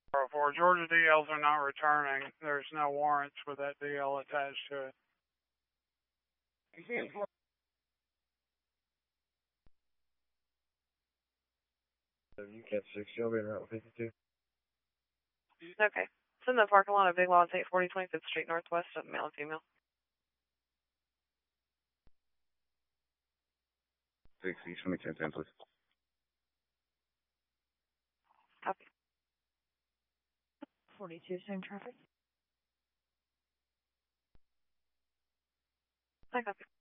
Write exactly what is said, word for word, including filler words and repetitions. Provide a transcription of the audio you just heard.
For Georgia D Ls are not returning. There's no warrants with that D L attached to it. You catch six, you'll be in Route fifty-two. Okay. It's in the parking lot of Big Lots, eight forty twenty-fifth Street Northwest, of male and female. sixty, show me ten ten, please. Copy. forty-two, same traffic. I copy.